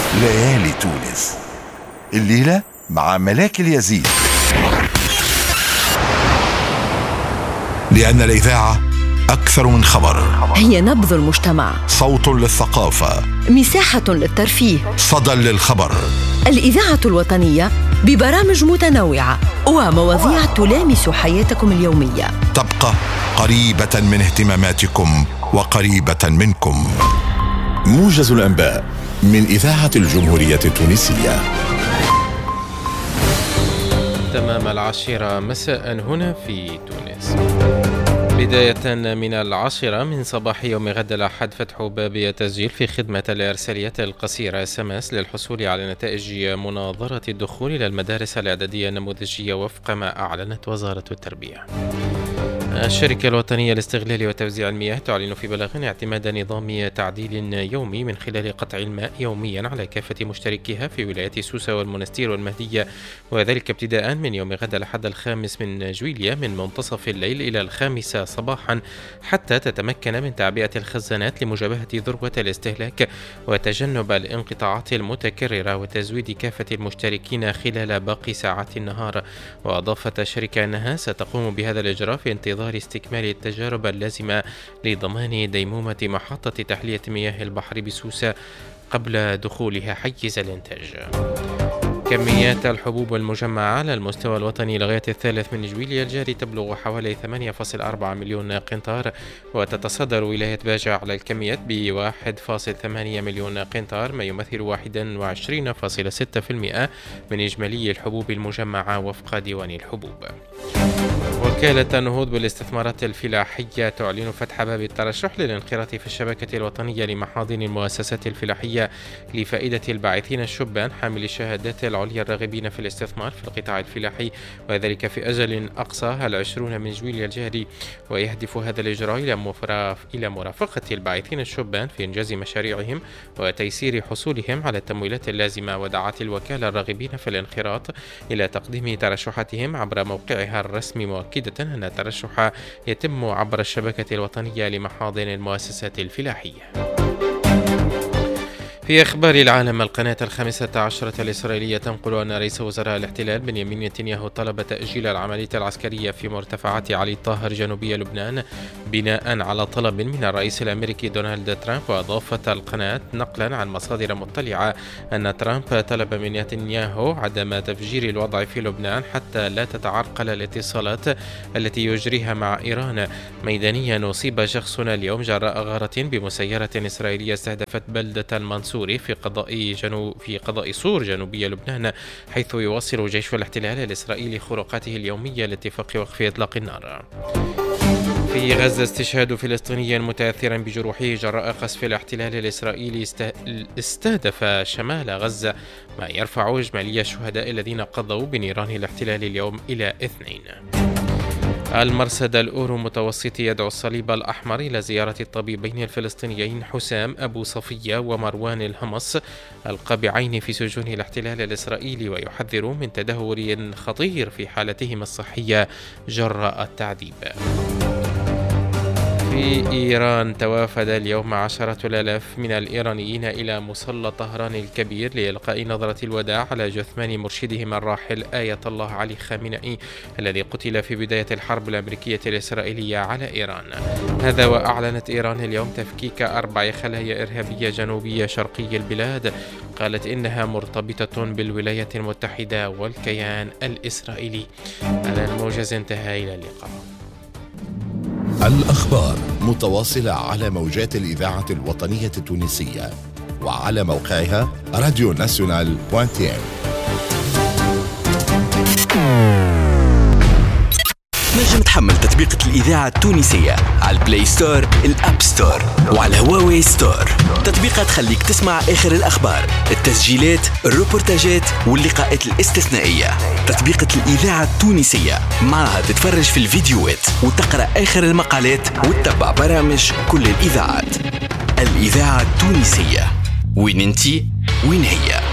ليالي تونس الليلة مع ملاك اليزيد. لأن الإذاعة أكثر من خبر، هي نبض المجتمع، صوت للثقافة، مساحة للترفيه، صدى للخبر. الإذاعة الوطنية ببرامج متنوعة ومواضيع تلامس حياتكم اليومية، تبقى قريبة من اهتماماتكم وقريبة منكم. موجز الأنباء من إذاعة الجمهورية التونسية. تمام 10 مساء هنا في تونس. بداية من 10 من صباح يوم غد الأحد فتح باب التسجيل في خدمة الإرساليات القصيرة SMS للحصول على نتائج مناظرة الدخول إلى المدارس الإعدادية النموذجية وفق ما أعلنت وزارة التربية. الشركة الوطنية لاستغلال وتوزيع المياه تعلن في بلاغ اعتماد نظام تعديل يومي من خلال قطع الماء يوميا على كافة مشتركيها في ولايات سوسة والمنستير والمهدية، وذلك ابتداء من يوم غد الأحد 5 من جويلية من منتصف الليل إلى 5 صباحا، حتى تتمكن من تعبئة الخزانات لمجابهة ذروة الاستهلاك وتجنب الانقطاعات المتكررة وتزويد كافة المشتركين خلال باقي ساعات النهار. وأضافت الشركة أنها ستقوم بهذا الإجراء في انتظار استكمال التجارب اللازمة لضمان ديمومة محطة تحلية مياه البحر بسوسة قبل دخولها حيز الإنتاج. كميات الحبوب المجمعة على المستوى الوطني لغاية 3 من جويلية الجاري تبلغ حوالي 8.4 مليون قنطار، وتتصدر ولاية باجة على الكميات ب 1.8 مليون قنطار، ما يمثل 21.6% من إجمالي الحبوب المجمعة وفق ديوان الحبوب. وكالة النهوض بالاستثمارات الفلاحية تعلن فتح باب الترشح للانخراط في الشبكة الوطنية لمحاضن المؤسسات الفلاحية لفائدة الباعثين الشبان حامل الشهادات العليا الراغبين في الاستثمار في القطاع الفلاحي، وذلك في أجل أقصى 20 من جويلية الجاري. ويهدف هذا الإجراء إلى مرافقة الباعثين الشبان في إنجاز مشاريعهم وتيسير حصولهم على التمويلات اللازمة. ودعت الوكالة الراغبين في الانخراط إلى تقديم ترشحاتهم عبر موقعها الرسمي، مؤكدة أن الترشح يتم عبر الشبكة الوطنية لمحاضن المؤسسات الفلاحية. في أخبار العالم، القناة 15 الإسرائيلية تنقل أن رئيس وزراء الاحتلال بنيامين نتنياهو طلب تأجيل العملية العسكرية في مرتفعات علي الطاهر جنوبي لبنان بناء على طلب من الرئيس الأمريكي دونالد ترامب. وأضافت القناة نقلا عن مصادر مطلعة أن ترامب طلب من نتنياهو عدم تفجير الوضع في لبنان حتى لا تتعرقل الاتصالات التي يجريها مع إيران. ميدانيا أصيب شخص اليوم جراء غارة بمسيرة إسرائيلية استهدفت بلدة المنصورة في قضاء صور جنوبي لبنان، حيث يواصل جيش الاحتلال الإسرائيلي خروقاته اليومية لاتفاق وقف إطلاق النار. في غزة، استشهاد فلسطيني متأثرا بجروحه جراء قصف الاحتلال الإسرائيلي استهدف شمال غزة، ما يرفع إجمالي الشهداء الذين قضوا بنيران الاحتلال اليوم إلى 2. المرصد الأورو متوسطي يدعو الصليب الأحمر إلى زيارة الطبيبين الفلسطينيين حسام أبو صفية ومروان الهمص القابعين في سجون الاحتلال الإسرائيلي، ويحذر من تدهور خطير في حالتهم الصحية جراء التعذيب. في إيران، توافد اليوم 10,000 من الإيرانيين إلى مصلى طهران الكبير لإلقاء نظرة الوداع على جثمان مرشدهم الراحل آية الله علي خامنئي الذي قتل في بداية الحرب الأمريكية الإسرائيلية على إيران. هذا وأعلنت إيران اليوم تفكيك 4 خلايا إرهابية جنوبية شرقي البلاد قالت إنها مرتبطة بالولايات المتحدة والكيان الإسرائيلي. هذا الموجز انتهى، إلى اللقاء. الأخبار متواصلة على موجات الإذاعة الوطنية التونسية وعلى موقعها radionational.tn. نجم تحمل تطبيقة الإذاعة التونسية على البلاي ستور، الأب ستور، وعلى هواوي ستور. تطبيقات تخليك تسمع آخر الأخبار، التسجيلات، الروبورتاجات واللقاءات الاستثنائية. تطبيقة الإذاعة التونسية، معها تتفرج في الفيديوهات وتقرأ آخر المقالات وتتبع برامج كل الإذاعات. الإذاعة التونسية، وين انتي وين هي.